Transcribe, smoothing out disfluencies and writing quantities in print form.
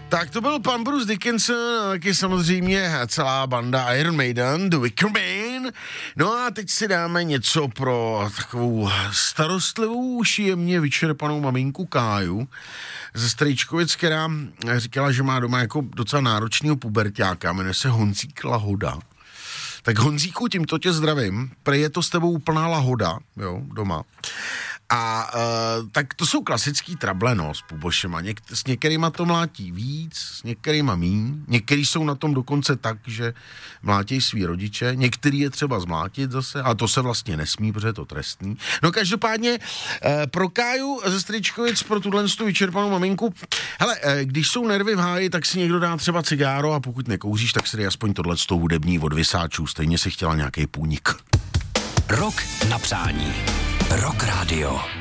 Tak to byl pan Bruce Dickinson a taky samozřejmě celá banda Iron Maiden, The Wicker Man. No a teď si dáme něco pro takovou starostlivou, už jemně vyčerpanou maminku Káju ze Strejčkovic, která říkala, že má doma jako docela náročného puberťáka, jmenuje se Honzík Lahoda. Tak Honzíku, tímto tě zdravím, prej je to s tebou úplná lahoda, jo, doma. A tak to jsou klasický trable, no, s pubošema. S některýma to mlátí víc, s některýma míň. Některý jsou na tom dokonce tak, že mlátějí svý rodiče. Některý je třeba zmlátit zase, ale to se vlastně nesmí, protože je to trestný. No každopádně pro Káju ze Strýčkovic, pro tuhle vyčerpanou maminku, hele, když jsou nervy v háji, tak si někdo dá třeba cigáro a pokud nekouříš, tak si dej aspoň tohleto hudební od Vysáčů. Stejně si chtěla nějaký půnik. Rok na přání. Rock Radio.